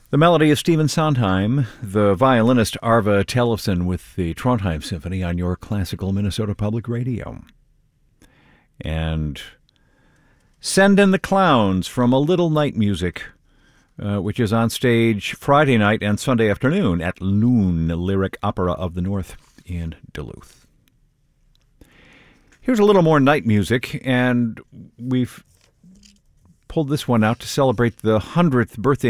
The melody is Stephen Sondheim, the violinist Arva Tellefsen with the Trondheim Symphony on your classical Minnesota Public Radio. And Send in the Clowns from A Little Night Music, which is on stage Friday night and Sunday afternoon at Loon Lyric Opera of the North in Duluth. Here's a little more night music, and we've pulled this one out to celebrate the 100th birthday